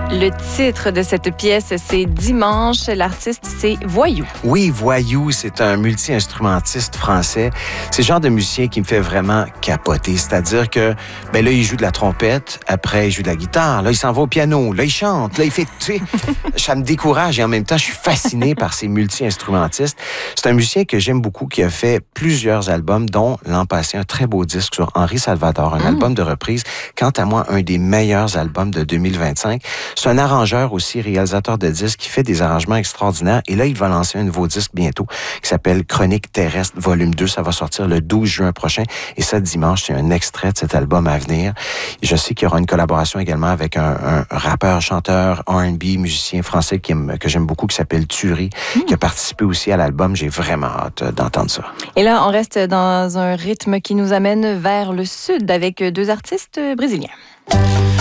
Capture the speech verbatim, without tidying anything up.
Le titre de cette pièce, c'est Dimanche. L'artiste, c'est Voyou. Oui, Voyou, c'est un multi-instrumentiste français. C'est le genre de musicien qui me fait vraiment capoter. C'est-à-dire que, ben là, il joue de la trompette, après, il joue de la guitare, là, il s'en va au piano, là, il chante, là, il fait, tu sais, ça me décourage et en même temps, je suis fasciné par ces multi-instrumentistes. C'est un musicien que j'aime beaucoup, qui a fait plusieurs albums, dont l'an passé, un très beau disque sur Henri Salvador, un mmh. album de reprise. Quant à moi, un des meilleurs albums de deux mille vingt-cinq. C'est un arrangeur aussi, réalisateur de disques, qui fait des arrangements extraordinaires. Et là, il va lancer un nouveau disque bientôt qui s'appelle Chronique terrestre, volume deux. Ça va sortir le douze juin prochain. Et ça, dimanche, c'est un extrait de cet album à venir. Et je sais qu'il y aura une collaboration également avec un, un rappeur, chanteur, R and B, musicien français qui aime, que j'aime beaucoup, qui s'appelle Thury, mmh. qui a participé aussi à l'album. J'ai vraiment hâte d'entendre ça. Et là, on reste dans un rythme qui nous amène vers le sud avec deux artistes brésiliens.